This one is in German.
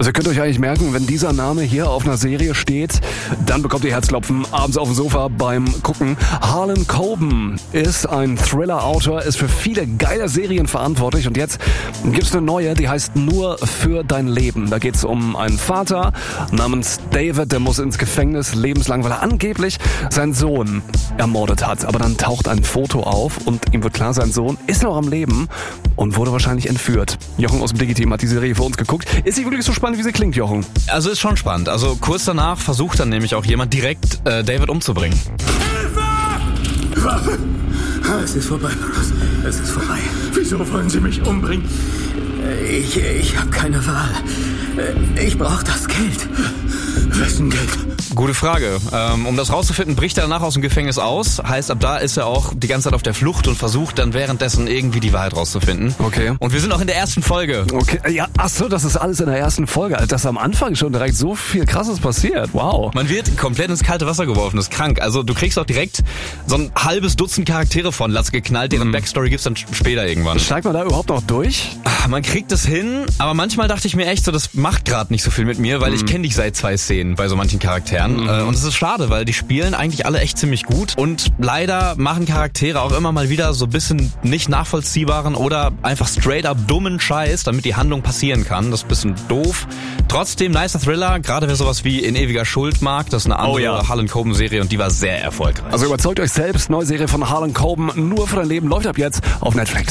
Also ihr könnt euch eigentlich merken, wenn dieser Name hier auf einer Serie steht, dann bekommt ihr Herzklopfen abends auf dem Sofa beim Gucken. Harlan Coben ist ein Thriller-Autor, ist für viele geile Serien verantwortlich und jetzt gibt's eine neue, die heißt Nur für dein Leben. Da geht's um einen Vater namens David, der muss ins Gefängnis lebenslang, weil er angeblich seinen Sohn ermordet hat. Aber dann taucht ein Foto auf und ihm wird klar, sein Sohn ist noch am Leben und wurde wahrscheinlich entführt. Jochen aus dem Digi-Team hat die Serie für uns geguckt. Ist sie wirklich so spannend, wie sie klingt, Jochen? Also ist schon spannend. Also kurz danach versucht dann nämlich auch jemand direkt David umzubringen. Hilfe! Es ist vorbei, Bruce. Es ist vorbei. Wieso wollen Sie mich umbringen? Ich habe keine Wahl. Ich brauche das Geld. Wessen Geld? Gute Frage. Um das rauszufinden, bricht er danach aus dem Gefängnis aus. Heißt, ab da ist er auch die ganze Zeit auf der Flucht und versucht dann währenddessen irgendwie die Wahrheit rauszufinden. Okay. Und wir sind auch in der ersten Folge. Okay, ja, ach so, das ist alles in der ersten Folge. Dass am Anfang schon direkt so viel Krasses passiert. Wow. Man wird komplett ins kalte Wasser geworfen, das ist krank. Also du kriegst auch direkt so ein halbes Dutzend Charaktere von Latz geknallt, deren Backstory gibt's dann später irgendwann. Steigt man da überhaupt noch durch? Man kriegt es hin, aber manchmal dachte ich mir echt so, das macht gerade nicht so viel mit mir, weil ich kenne dich seit 2 Szenen bei so manchen Charakteren. Und es ist schade, weil die spielen eigentlich alle echt ziemlich gut und leider machen Charaktere auch immer mal wieder so ein bisschen nicht nachvollziehbaren oder einfach straight up dummen Scheiß, damit die Handlung passieren kann. Das ist ein bisschen doof. Trotzdem nicer Thriller, gerade wer sowas wie In ewiger Schuld mag, das ist eine andere Harlan Coben Serie und die war sehr erfolgreich. Also überzeugt euch selbst, neue Serie von Harlan Coben, Nur für dein Leben, läuft ab jetzt auf Netflix.